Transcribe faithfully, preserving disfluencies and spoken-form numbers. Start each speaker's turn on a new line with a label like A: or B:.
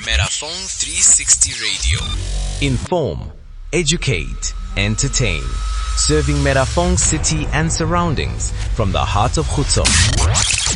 A: Megaphone three sixty Radio.
B: Inform, educate, entertain. Serving Megaphone City and surroundings from the heart of Khutso.